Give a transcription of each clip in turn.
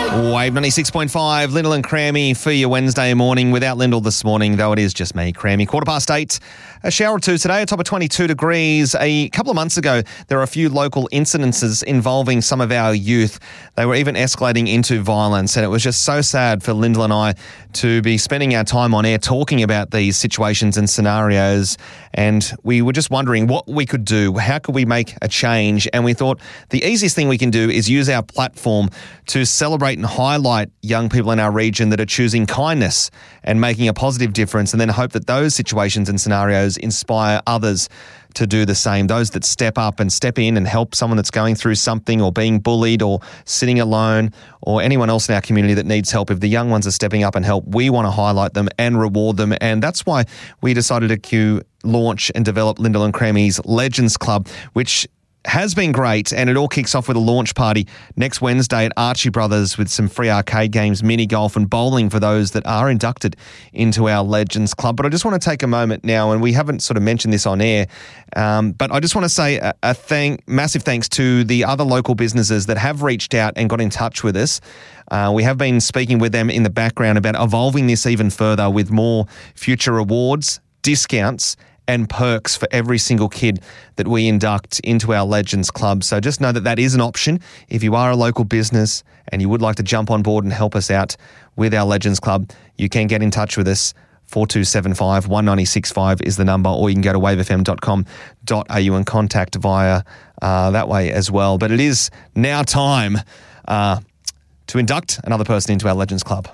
Wave 96.5, Lyndall and Crammy for your Wednesday morning. Without Lyndall this morning, though it is just me, Crammy. 8:15, a shower or two today, a top of 22 degrees. A couple of months ago, there were a few local incidences involving some of our youth. They were even escalating into violence, and it was just so sad for Lyndall and I to be spending our time on air talking about these situations and scenarios, and we were just wondering what we could do. How could we make a change? And we thought the easiest thing we can do is use our platform to celebrate and highlight young people in our region that are choosing kindness and making a positive difference, and then hope that those situations and scenarios inspire others to do the same. Those that step up and step in and help someone that's going through something or being bullied or sitting alone, or anyone else in our community that needs help. If the young ones are stepping up and help, we want to highlight them and reward them. And that's why we decided to launch and develop Lyndall and Crammy's Legends Club, which has been great, and it all kicks off with a launch party next Wednesday at Archie Brothers with some free arcade games, mini golf and bowling for those that are inducted into our Legends Club. But I just want to take a moment now, and we haven't sort of mentioned this on air, but I just want to say massive thanks to the other local businesses that have reached out and got in touch with us. We have been speaking with them in the background about evolving this even further with more future rewards, discounts, and perks for every single kid that we induct into our Legends Club. So just know that that is an option. If you are a local business and you would like to jump on board and help us out with our Legends Club, you can get in touch with us. 4275 1965 is the number, or you can go to wavefm.com.au and contact via that way as well. But it is now time to induct another person into our Legends Club.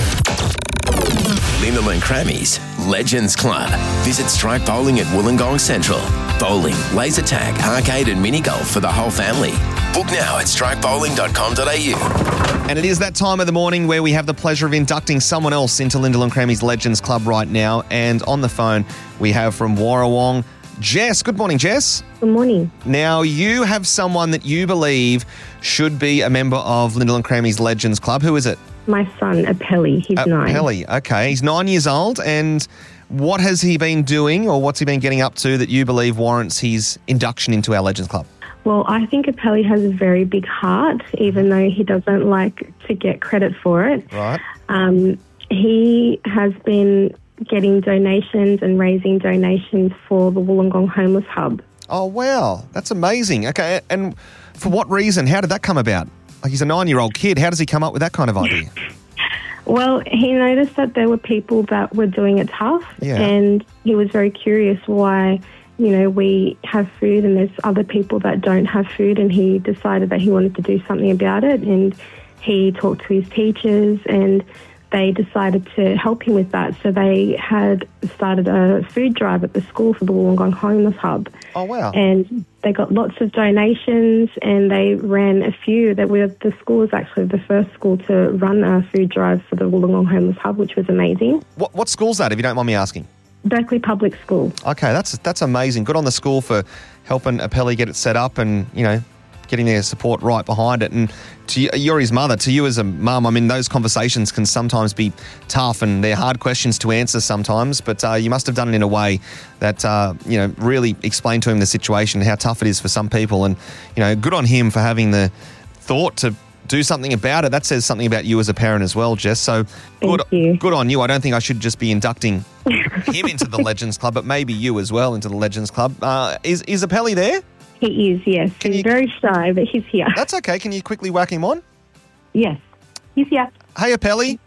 Lyndall and Crammy's Legends Club. Visit Strike Bowling at Wollongong Central. Bowling, laser tag, arcade and mini golf for the whole family. Book now at strikebowling.com.au. And it is that time of the morning where we have the pleasure of inducting someone else into Lyndall and Crammy's Legends Club right now. And on the phone, we have from Warrawong, Jess. Good morning, Jess. Good morning. Now, you have someone that you believe should be a member of Lyndall and Crammy's Legends Club. Who is it? My son, Apelli. He's 9. Apelli, okay. He's 9 years old. And what has he been doing, or what's he been getting up to that you believe warrants his induction into our Legends Club? Well, I think Apelli has a very big heart, even though he doesn't like to get credit for it. Right. He has been getting donations and raising donations for the Wollongong Homeless Hub. Oh, wow. That's amazing. Okay, and for what reason? How did that come about? Like, he's a 9-year-old kid. How does he come up with that kind of idea? Well, he noticed that there were people that were doing it tough, and he was very curious why, we have food and there's other people that don't have food, and he decided that he wanted to do something about it, and he talked to his teachers, and they decided to help him with that. So they had started a food drive at the school for the Wollongong Homeless Hub. Oh, wow. And they got lots of donations, and they ran a few. The school was actually the first school to run a food drive for the Wollongong Homeless Hub, which was amazing. What school's that, if you don't mind me asking? Berkeley Public School. Okay, that's amazing. Good on the school for helping Apelli get it set up and, getting their support right behind it. And you're his mother. To you as a mum, I mean, those conversations can sometimes be tough and they're hard questions to answer sometimes, but you must have done it in a way that, really explained to him the situation, how tough it is for some people. And, good on him for having the thought to do something about it. That says something about you as a parent as well, Jess. So good on you. I don't think I should just be inducting him into the Legends Club, but maybe you as well into the Legends Club. Is Apelli there? He is, yes. He's very shy, but he's here. That's okay. Can you quickly whack him on? Yes. He's here. Hey, Apelli.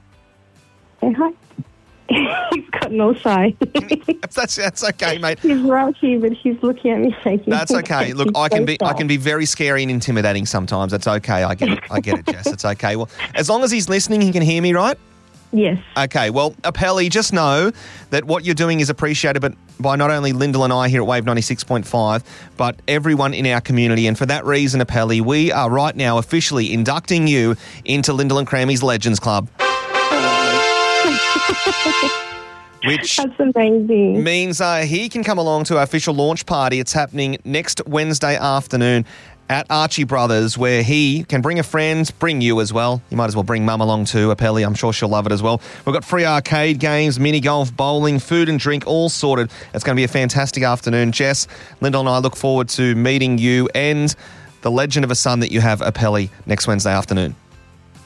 Say hi. He's gotten all shy. That's okay, mate. He's right here, but he's looking at me shaking. That's okay. Look, I can be very scary and intimidating sometimes. That's okay. I get it, Jess. It's okay. Well, as long as he's listening, he can hear me, right? Yes. Okay, well, Apelli, just know that what you're doing is appreciated by not only Lyndall and I here at Wave 96.5, but everyone in our community. And for that reason, Apelli, we are right now officially inducting you into Lyndall and Crammy's Legends Club. Which That's amazing. Means he can come along to our official launch party. It's happening next Wednesday afternoon at Archie Brothers, where he can bring a friend, bring you as well. You might as well bring Mum along too, Apelli. I'm sure she'll love it as well. We've got free arcade games, mini golf, bowling, food and drink, all sorted. It's going to be a fantastic afternoon. Jess, Lyndall and I look forward to meeting you and the legend of a son that you have, Apelli, next Wednesday afternoon.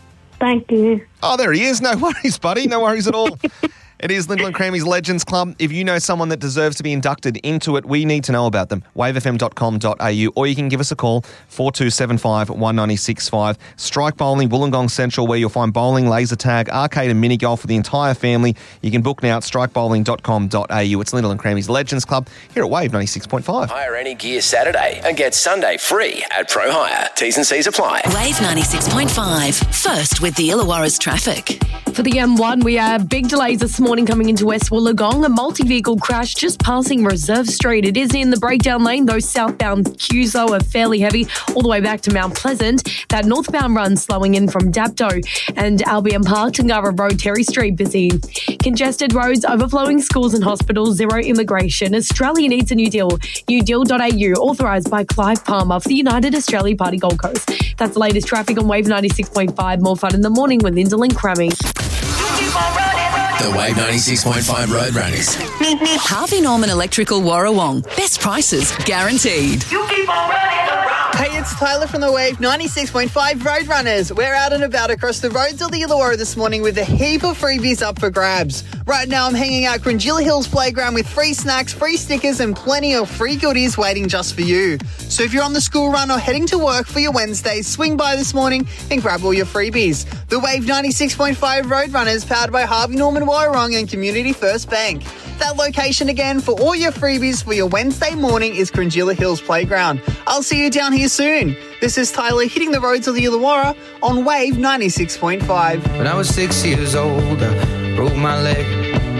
Thank you. Oh, there he is. No worries, buddy. No worries at all. It is Lyndall and Crammy's Legends Club. If you know someone that deserves to be inducted into it, we need to know about them. wavefm.com.au, or you can give us a call, 4275 1965. Strike Bowling, Wollongong Central, where you'll find bowling, laser tag, arcade and mini golf for the entire family. You can book now at strikebowling.com.au. It's Lyndall and Crammy's Legends Club here at Wave 96.5. Hire any gear Saturday and get Sunday free at Pro Hire. T's and C's apply. Wave 96.5. First with the Illawarra's traffic. For the M1, we have big delays this morning coming into West Wollongong. A multi-vehicle crash just passing Reserve Street. It is in the breakdown lane. Those southbound queues, though, are fairly heavy all the way back to Mount Pleasant. That northbound run slowing in from Dapto and Albion Park to Ngara Road, Terry Street busy. Congested roads, overflowing schools and hospitals, zero immigration. Australia needs a new deal. newdeal.au, authorised by Clive Palmer for the United Australia Party Gold Coast. That's the latest traffic on Wave 96.5. More fun in the morning with Lyndall and Crammy. The Wave 96.5 Road Runners. Harvey Norman Electrical Warrawong. Best prices guaranteed. Hey, it's Tyler from the Wave 96.5 Road Runners. We're out and about across the roads of the Illawarra this morning with a heap of freebies up for grabs. Right now I'm hanging out Cringilla Hills Playground with free snacks, free stickers and plenty of free goodies waiting just for you. So if you're on the school run or heading to work for your Wednesday, swing by this morning and grab all your freebies. The Wave 96.5 Road Runners, powered by Harvey Norman Warrawong and Community First Bank. That location again for all your freebies for your Wednesday morning is Cringilla Hills Playground. I'll see you down here soon. This is Tyler hitting the roads of the Illawarra on Wave 96.5. When I was 6 years old, I broke my leg.